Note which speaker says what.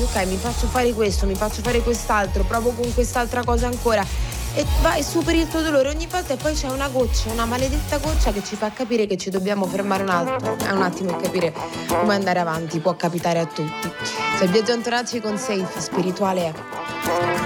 Speaker 1: ok, mi faccio fare questo, mi faccio fare quest'altro, provo con quest'altra cosa ancora e vai, superi il tuo dolore ogni volta, e poi c'è una goccia, una maledetta goccia che ci fa capire che ci dobbiamo fermare un attimo e capire come andare avanti. Può capitare a tutti. Se il viaggio Antonacci con Safe spirituale è